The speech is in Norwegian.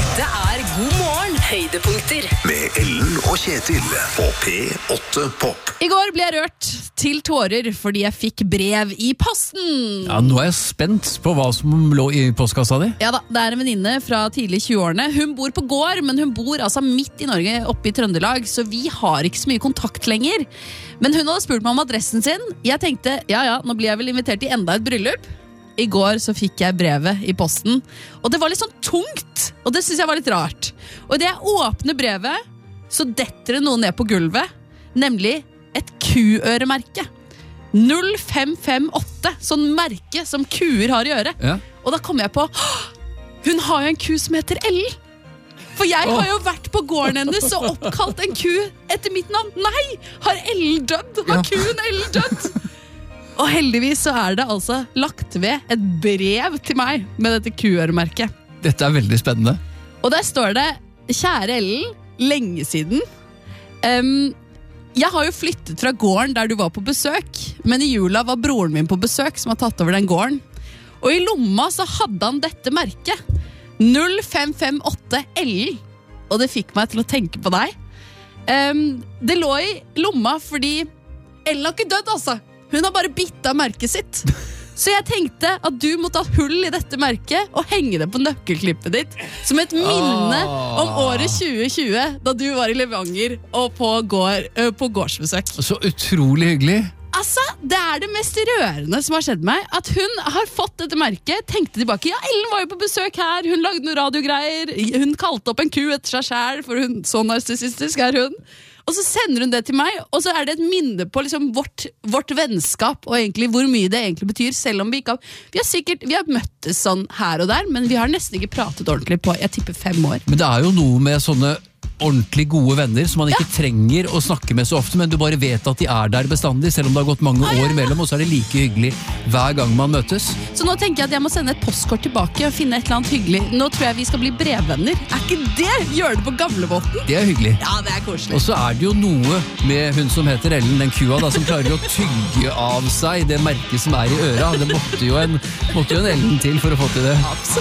Dette God morgen, høydepunkter. Med Ellen og Kjetil på P8 Pop. I går ble jeg rørt til tårer fordi jeg fikk brev i posten. Ja, nå er jeg spent på hva som lå i postkassa di. Ja da, det er en venninne fra tidlig 20-årene. Hun bor på gård, men hun bor altså midt i Norge, oppe i Trøndelag, så vi har ikke så mye kontakt lenger. Men hun hadde spurt meg om adressen sin. Jeg tenkte, ja, nå blir jeg vel invitert i enda et bryllup. I går så fikk jeg brevet i posten, og det var litt sånn tungt, og det synes jeg var litt rart. Og idet jeg åpner brevet, så detter det noe ned på gulvet, nemlig et kuøremerke. 0558, sånn merke som kuer har i øret. Ja. Og da kom jeg på, hun har jo en ku som heter Ellen. For jeg har jo vært på gården hennes og oppkalt en ku etter mitt navn. Nei, har Ellen dødd? Har kuen Ellen dødd? Og heldigvis så er det altså lagt ved et brev til meg med dette kuøremerket. Dette er veldig spennende. Og der står det, kjære Ellen, lenge siden. Jeg har jo flyttet fra gården der du var på besøk, men i jula var broren min på besøk som har tatt over den gården. Og i lomma så hadde han dette merket, 0558 Ellen. Og det fikk meg til å tenke på deg. Det lå i lomma fordi Ellen har ikke dødd altså. Hun har bare byttet merket sitt. Så jeg tenkte at du måtte ha hull i dette merket og henge det på nøkkelklippet ditt som et minne om året 2020 da du var i Levanger og på gårdsbesøk. Så utrolig hyggelig. Altså, det er det mest rørende som har skjedd meg, at hun har fått dette merket, tenkte tilbake, ja, Ellen var jo på besøk her, hun lagde noen radiogreier, hun kalte opp en ku etter seg selv, for hun, så narsissistisk er hun. Og så sender hun det til meg, og så er det et minne på liksom vårt vennskap, og egentlig hvor mye det egentlig betyr, selv om vi ikke har, vi har møttes sånn her og der, men vi har nesten ikke pratet ordentlig på, jeg tipper 5 år. Men det er jo noe med sånne ordentlig gode venner som man ikke trenger å snakke med så ofte, men du bare vet at de er der bestandig, selv om det har gått mange år imellom, og så er det like hyggelig hver gang man møtes. Så nå tenker jeg at jeg må sende et postkort tilbake og finne et eller annet hyggelig. Nå tror jeg vi skal bli brevvenner. Er ikke det? Gjør det på gamlemåten? Det er hyggelig. Ja, det er koselig. Og så er det jo noe med hun som heter Ellen, den kua da, som klarer å tygge av seg det merket som er i øra. Det måtte jo en Ellen til for å få til det. Absolutt.